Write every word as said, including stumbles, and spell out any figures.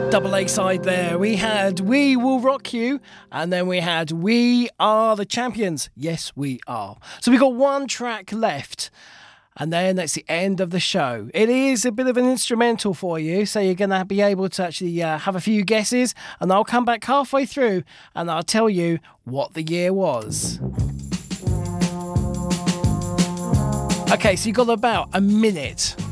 Double A side there. We had We Will Rock You, and then we had We Are the Champions. Yes, we are. So we've got one track left, and then that's the end of the show. It is a bit of an instrumental for you, so you're going to be able to actually uh, have a few guesses, and I'll come back halfway through and I'll tell you what the year was. Okay, so you've got about a minute